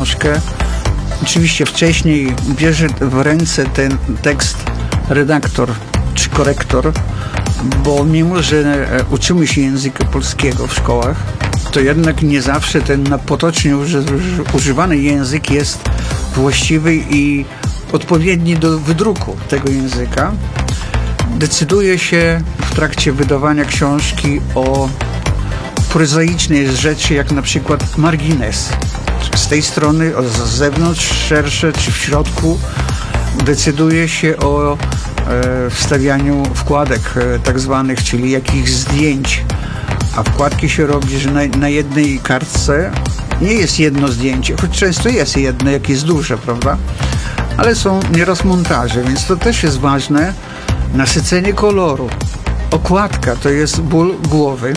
książkę, oczywiście wcześniej bierze w ręce ten tekst redaktor czy korektor, bo mimo, że uczymy się języka polskiego w szkołach, to jednak nie zawsze ten potocznie używany język jest właściwy i odpowiedni do wydruku tego języka. Decyduje się w trakcie wydawania książki o prozaicznej rzeczy, jak na przykład margines. Z tej strony, z zewnątrz, szersze czy w środku, decyduje się o wstawianiu wkładek tak zwanych, czyli jakichś zdjęć. A wkładki się robi, że na jednej kartce nie jest jedno zdjęcie, choć często jest jedno, jak jest duże, prawda? Ale są nieraz montaże, więc to też jest ważne. Nasycenie koloru. Okładka to jest ból głowy,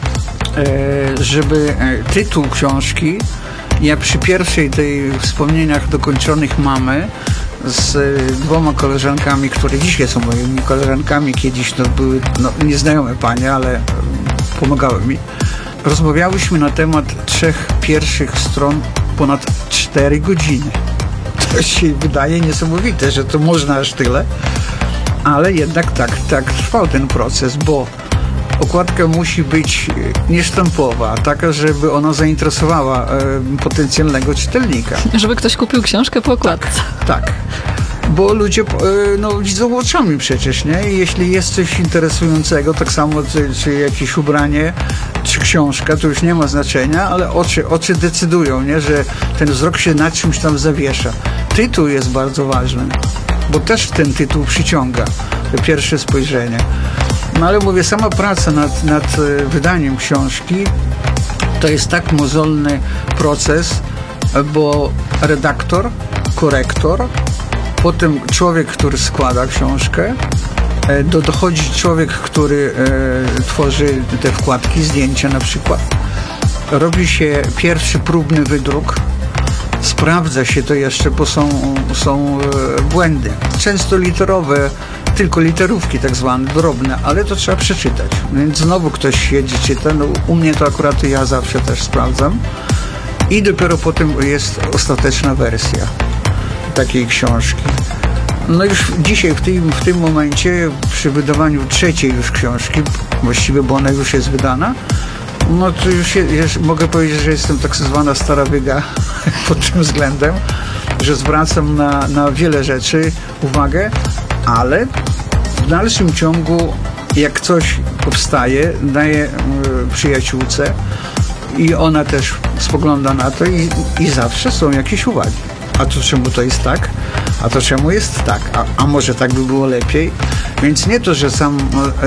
żeby tytuł książki, ja przy pierwszej tej wspomnieniach dokończonych mamy z dwoma koleżankami, które dzisiaj są moimi koleżankami, kiedyś to były nieznajome panie, ale pomagały mi. Rozmawiałyśmy na temat 3 pierwszych stron ponad 4 godziny. To się wydaje niesamowite, że to można aż tyle, ale jednak tak trwał ten proces, bo okładka musi być niesztampowa, taka, żeby ona zainteresowała potencjalnego czytelnika. Żeby ktoś kupił książkę po okładce. Tak. Bo ludzie widzą oczami przecież, nie? I jeśli jest coś interesującego, tak samo czy jakieś ubranie, czy książka, to już nie ma znaczenia, ale oczy decydują, nie? Że ten wzrok się na czymś tam zawiesza. Tytuł jest bardzo ważny, bo też ten tytuł przyciąga to pierwsze spojrzenie. No ale mówię, sama praca nad wydaniem książki to jest tak mozolny proces, bo redaktor, korektor, potem człowiek, który składa książkę, dochodzi człowiek, który tworzy te wkładki, zdjęcia na przykład. Robi się pierwszy próbny wydruk, sprawdza się to jeszcze, bo są błędy. Często literowe, tylko literówki tak zwane, drobne, ale to trzeba przeczytać. Więc znowu ktoś siedzi, czyta. No, u mnie to akurat ja zawsze też sprawdzam. I dopiero potem jest ostateczna wersja takiej książki. No już dzisiaj, w tym momencie, przy wydawaniu 3. już książki, właściwie, bo ona już jest wydana, no to już mogę powiedzieć, że jestem tak zwana stara wyga pod tym względem, że zwracam na wiele rzeczy uwagę, ale w dalszym ciągu, jak coś powstaje, daję przyjaciółce i ona też spogląda na to i zawsze są jakieś uwagi. A to czemu to jest tak? A to czemu jest tak? A może tak by było lepiej? Więc nie to, że sam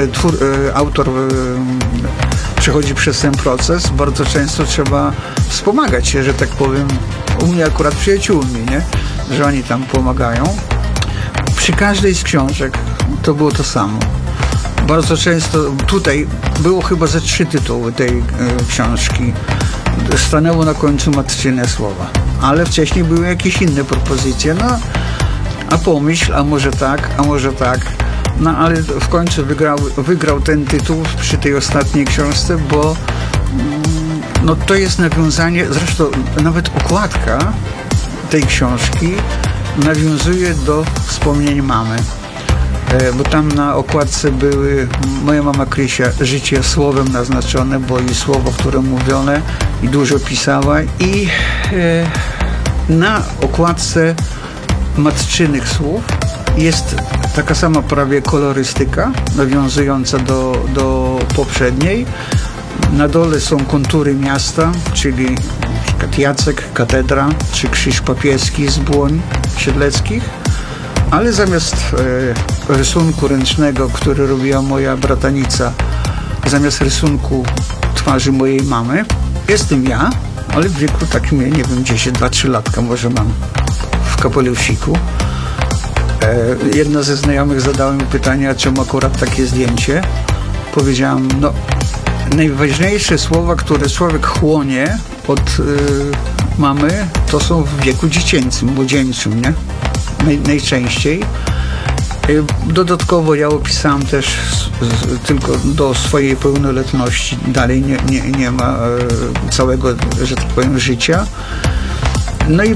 autor przechodzi przez ten proces, bardzo często trzeba wspomagać się, że tak powiem, u mnie akurat przyjaciółmi, nie? Że oni tam pomagają. Przy każdej z książek to było to samo. Bardzo często tutaj było chyba ze 3 tytuły tej książki. Stanęło na końcu matczyne słowa. Ale wcześniej były jakieś inne propozycje. No, a pomyśl, a może tak. No, ale w końcu wygrał ten tytuł przy tej ostatniej książce, bo no, to jest nawiązanie, zresztą nawet okładka tej książki nawiązuje do wspomnień mamy. Bo tam na okładce były moja mama Krysia, życie słowem naznaczone, bo i słowo, które mówione i dużo pisała, i na okładce matczynych słów jest taka sama prawie kolorystyka nawiązująca do poprzedniej. Na dole są kontury miasta, czyli na przykład Jacek, katedra, czy krzyż papieski z Błoń Siedleckich. Ale zamiast rysunku ręcznego, który robiła moja bratanica, zamiast rysunku twarzy mojej mamy, jestem ja, ale w wieku takim, nie wiem, 2-3 latka może mam, w kapelusiku. Jedna ze znajomych zadała mi pytanie, a czemu akurat takie zdjęcie? Powiedziałam, no, najważniejsze słowa, które człowiek chłonie od mamy, to są w wieku dziecięcym, młodzieńczym, nie? Najczęściej. Dodatkowo ja opisałem też tylko do swojej pełnoletności. Dalej nie ma całego, że tak powiem, życia. No i